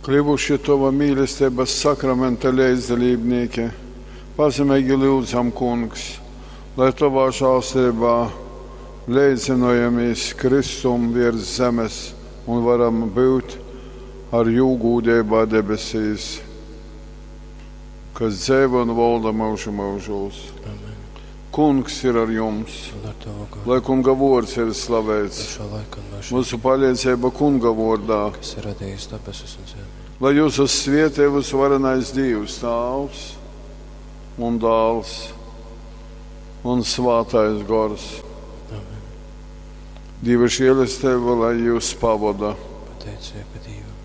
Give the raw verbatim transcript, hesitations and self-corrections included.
kļuvuši tava mīlestības sakramenta līdzdalībnieki, pazemīgi lūdzam, kungs, lai tavā žēlstībā līdzinojamies Kristum virs zemes un varam būt ar jūgūdībā debesīs, kas dzīvo un valda mūžu mūžos. Amen. Kungs ir ar jums, lai kunga vārds ir slavēts. Mūsu palīdzība kunga vārdā, kas ir radījis debesis un zemi. Lai jūs uz svētību varenais Dievs, Tēvs un Dēls un Svētais Gars. Amen. Dieva žēlastība, lai jūs pavada. Pateicība Dievam.